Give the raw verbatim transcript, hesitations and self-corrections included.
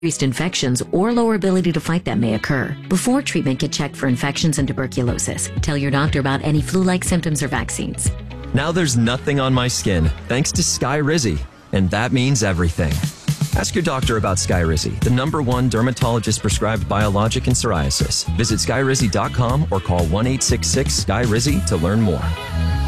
increased infections or lower ability to fight them may occur. Before treatment, get checked for infections and tuberculosis. Tell your doctor about any flu-like symptoms or vaccines. Now there's nothing on my skin, thanks to Skyrizi, and that means everything. Ask your doctor about Skyrizi, the number one dermatologist-prescribed biologic in psoriasis. Visit skyrizi dot com or call one eight six six, S K Y R I Z I to learn more.